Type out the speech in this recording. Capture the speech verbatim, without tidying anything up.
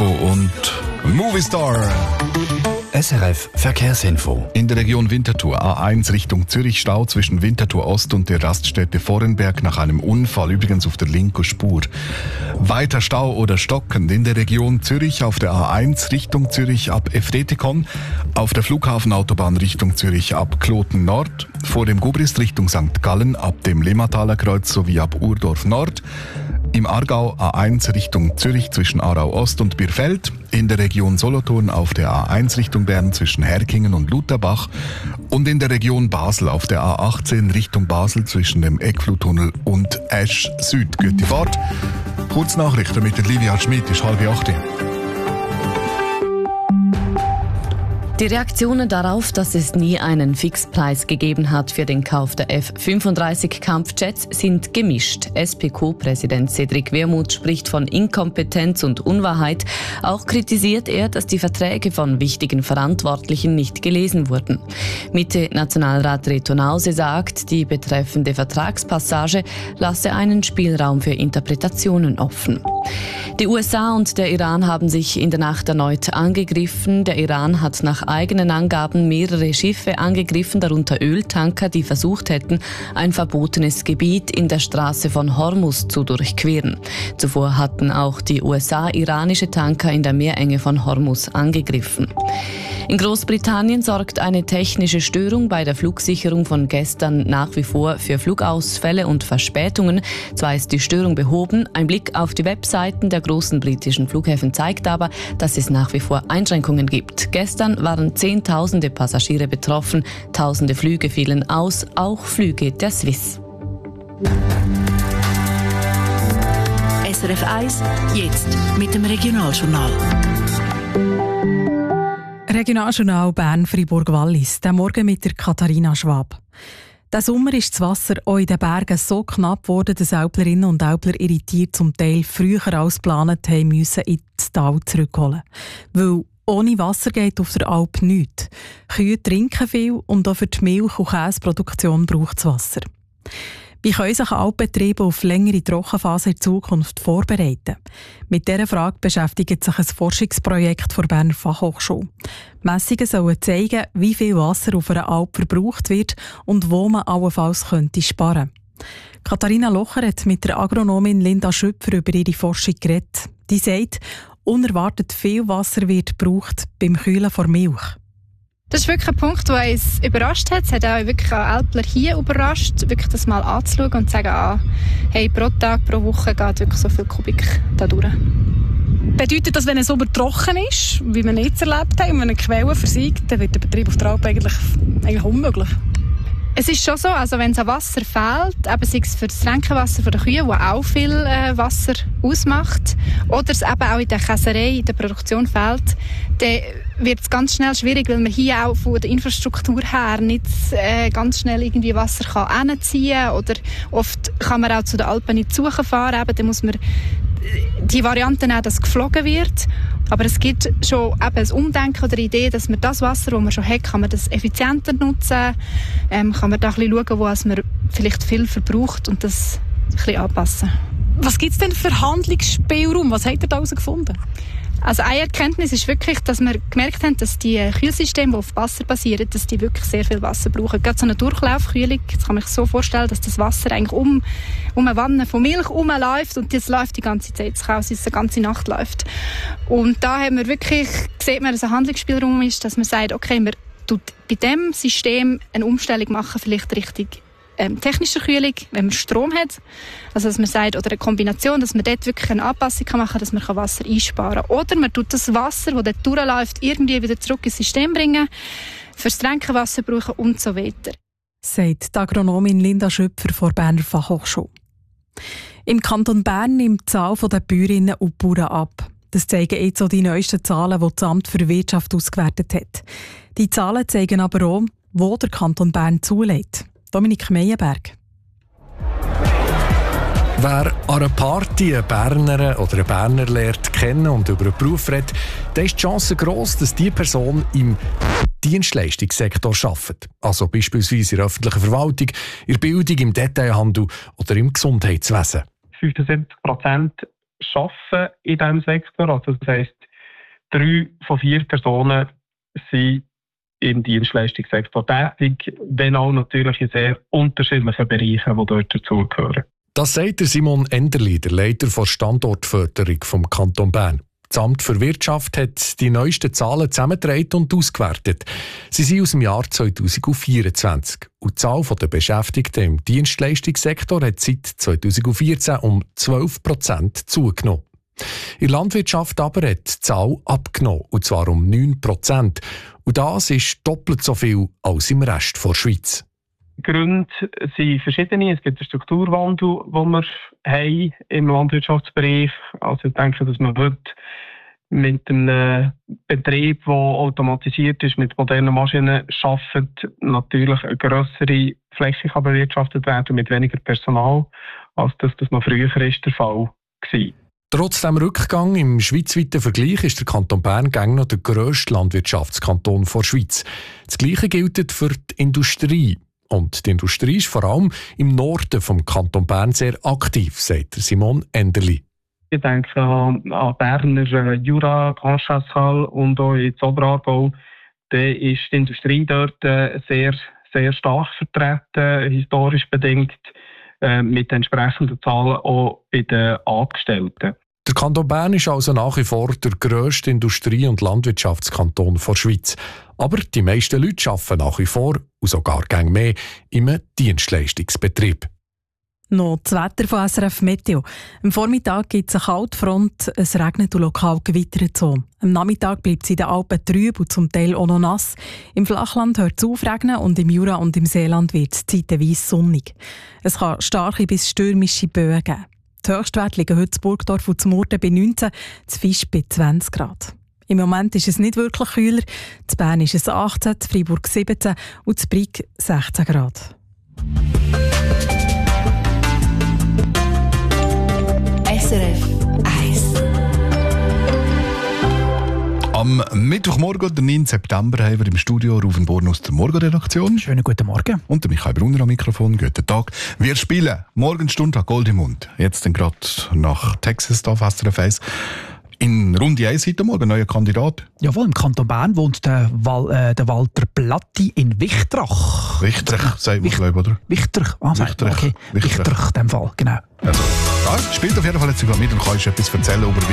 Tempo und Movie Star. S R F Verkehrsinfo. In der Region Winterthur A eins Richtung Zürich Stau zwischen Winterthur Ost und der Raststätte Vorenberg nach einem Unfall, übrigens auf der linken Spur. Weiter Stau oder stockend in der Region Zürich auf der A eins Richtung Zürich ab Efretikon, auf der Flughafenautobahn Richtung Zürich ab Kloten Nord, vor dem Gubrist Richtung Sankt Gallen ab dem Lemmataler Kreuz sowie ab Urdorf Nord. Im Aargau A eins Richtung Zürich zwischen Aarau Ost und Birfeld, in der Region Solothurn auf der A eins Richtung Bern zwischen Herkingen und Lutherbach und in der Region Basel auf der A achtzehn Richtung Basel zwischen dem Eckfluttunnel und Esch Süd. Gute Fahrt. Kurznachrichten mit der Livia Schmidt ist halb acht. Die Reaktionen darauf, dass es nie einen Fixpreis gegeben hat für den Kauf der F fünfunddreißig Kampfjets, sind gemischt. S P Q-Präsident Cedric Wermuth spricht von Inkompetenz und Unwahrheit. Auch kritisiert er, dass die Verträge von wichtigen Verantwortlichen nicht gelesen wurden. Mitte-Nationalrat Reto Nause sagt, die betreffende Vertragspassage lasse einen Spielraum für Interpretationen offen. Die U S A und der Iran haben sich in der Nacht erneut angegriffen. Der Iran hat nach eigenen Angaben mehrere Schiffe angegriffen, darunter Öltanker, die versucht hätten, ein verbotenes Gebiet in der Straße von Hormuz zu durchqueren. Zuvor hatten auch die U S A iranische Tanker in der Meerenge von Hormuz angegriffen. In Großbritannien sorgt eine technische Störung bei der Flugsicherung von gestern nach wie vor für Flugausfälle und Verspätungen. Zwar ist die Störung behoben, ein Blick auf die Webseiten der großen britischen Flughäfen zeigt aber, dass es nach wie vor Einschränkungen gibt. Gestern waren Zehntausende Passagiere betroffen, Tausende Flüge fielen aus, auch Flüge der Swiss. S R F eins, jetzt mit dem Regionaljournal. Regionaljournal Bern-Fribourg-Wallis, der Morgen mit der Katharina Schwab. Diesen Sommer ist das Wasser auch in den Bergen so knapp geworden, dass Älplerinnen und Älpler irritiert zum Teil früher als geplant haben müssen ins Tal zurückholen. Weil ohne Wasser geht auf der Alp nichts. Kühe trinken viel und auch für die Milch- und Käseproduktion braucht es Wasser. Wie können sich Alpbetriebe auf längere Trockenphasen in Zukunft vorbereiten? Mit dieser Frage beschäftigt sich ein Forschungsprojekt der Berner Fachhochschule. Messungen sollen zeigen, wie viel Wasser auf einer Alp verbraucht wird und wo man allenfalls könnte sparen. Katharina Locher hat mit der Agronomin Linda Schüpfer über ihre Forschung geredet. Die sagt, unerwartet viel Wasser wird gebraucht beim Kühlen von Milch. Das ist wirklich ein Punkt, der uns überrascht hat. Es hat auch wirklich auch Älpler hier überrascht, wirklich das mal anzuschauen und zu sagen, ah, hey, pro Tag, pro Woche geht wirklich so viel Kubik da durch. Bedeutet das, wenn es Sommer trocken ist, wie wir jetzt erlebt haben, und wenn eine Quelle versiegt, dann wird der Betrieb auf der Alp eigentlich, eigentlich unmöglich? Es ist schon so, also wenn es an Wasser fehlt, eben sei es für das Tränkenwasser der Kühe, das auch viel äh, Wasser ausmacht, oder es eben auch in der Käserei, in der Produktion fehlt, dann wird es ganz schnell schwierig, weil man hier auch von der Infrastruktur her nicht äh, ganz schnell irgendwie Wasser kann hinziehen kann, oder oft kann man auch zu den Alpen nicht suchen fahren, eben, dann muss man die Variante nehmen, dass geflogen wird. Aber es gibt schon eben ein Umdenken oder eine Idee, dass man das Wasser, das man schon hat, kann man das effizienter nutzen, ähm, kann man da ein bisschen schauen, wo man vielleicht viel verbraucht und das ein bisschen anpassen. Was gibt es denn für Handlungsspielraum? Was habt ihr da herausgefunden? Also eine Erkenntnis ist wirklich, dass wir gemerkt haben, dass die Kühlsysteme, die auf Wasser basieren, dass die wirklich sehr viel Wasser brauchen. Gerade so eine Durchlaufkühlung, jetzt kann man sich so vorstellen, dass das Wasser eigentlich um, um eine Wanne von Milch herumläuft und das läuft die ganze Zeit. Es kann auch sein, dass es die ganze Nacht läuft. Und da haben wir wirklich, sieht man, dass ein Handlungsspielraum ist, dass man sagt, okay, wir tut bei diesem System eine Umstellung machen, vielleicht richtig Ähm, technische Kühlung, wenn man Strom hat. Also, dass man sagt, oder eine Kombination, dass man dort wirklich eine Anpassung machen kann, dass man Wasser einsparen kann. Oder man tut das Wasser, das dort durchläuft, irgendwie wieder zurück ins System bringen, fürs Tränkenwasser brauchen und so weiter. Sagt die Agronomin Linda Schüpfer von der Berner Fachhochschule. Im Kanton Bern nimmt die Zahl der Bäuerinnen und Bauern ab. Das zeigen jetzt auch die neuesten Zahlen, die das Amt für Wirtschaft ausgewertet hat. Die Zahlen zeigen aber auch, wo der Kanton Bern zulässt. Dominik Meyerberg. Wer an einer Party einen Berner oder einen Berner lernt kennen und über einen Beruf redet, dann ist die Chance gross, dass diese Person im Dienstleistungssektor arbeitet. Also beispielsweise in der öffentlichen Verwaltung, in der Bildung, im Detailhandel oder im Gesundheitswesen. fünfundsiebzig Prozent arbeiten in diesem Sektor. Also das heisst, drei von vier Personen sind im Dienstleistungssektor tätig, wenn auch natürlich in sehr unterschiedlichen Bereichen, die dort dazugehören. Das sagt der Simon Enderli, der Leiter der Standortförderung vom Kanton Bern. Das Amt für Wirtschaft hat die neuesten Zahlen zusammengetragen und ausgewertet. Sie sind aus dem Jahr zwanzig vierundzwanzig. Und die Zahl der Beschäftigten im Dienstleistungssektor hat seit zwanzig vierzehn um zwölf Prozent zugenommen. In der Landwirtschaft aber hat die Zahl abgenommen, und zwar um neun Prozent. Und das ist doppelt so viel als im Rest der Schweiz. Die Gründe sind verschiedene. Es gibt einen Strukturwandel, den wir haben im Landwirtschaftsbereich. Also ich denke, dass man heute mit einem Betrieb, der automatisiert ist, mit modernen Maschinen arbeitet, natürlich eine grössere Fläche kann bewirtschaftet werden mit weniger Personal, als das, das noch früher ist der Fall war. Trotz dem Rückgang im schweizweiten Vergleich ist der Kanton Bern gängig noch der grösste Landwirtschaftskanton der Schweiz. Das Gleiche gilt für die Industrie. Und die Industrie ist vor allem im Norden vom Kanton Bern sehr aktiv, sagt Simon Enderli. Ich denke an, an Berner Jura, Grand Chasseral und auch ins Oberaargau. Da ist die Industrie dort sehr, sehr stark vertreten, historisch bedingt, mit entsprechenden Zahlen auch bei den Angestellten. Der Kanton Bern ist also nach wie vor der grösste Industrie- und Landwirtschaftskanton der Schweiz. Aber die meisten Leute arbeiten nach wie vor, und sogar gern mehr, im Dienstleistungsbetrieb. Noch das Wetter von S R F Meteo. Am Vormittag gibt es eine Kaltfront, es regnet und lokal gewittert so. Am Nachmittag bleibt es in den Alpen trüb und zum Teil auch noch nass. Im Flachland hört es auf regnen und im Jura und im Seeland wird es zeitweise sonnig. Es kann starke bis stürmische Böen geben. Die Höchstwerte liegen heute in Burgdorf und zum Murten bei neunzehn, zu Fisch bei zwanzig Grad. Im Moment ist es nicht wirklich kühler. In Bern ist es achtzehn, in Freiburg siebzehn und in Brig sechzehn Grad. S R F eins. Am Mittwochmorgen, den neunten September, haben wir im Studio Rufen Born aus der Morgenredaktion. Schönen guten Morgen. Und der Michael Brunner am Mikrofon. Guten Tag. Wir spielen Morgenstunde Gold im Mund. Jetzt dann gerade nach Texas da auf S R F eins. In Runde eins heute Morgen, neuer Kandidat. Jawohl, im Kanton Bern wohnt der, Wal, äh, der Walter Platti in Wichtrach. Wichtrach, sagt man, glaube ich, oder? Wichtrach, ah, Wichtrach, okay. Wichtrach. Wichtrach, in dem Fall, genau. Also, ja, spielt auf jeden Fall jetzt mit und kannst etwas erzählen über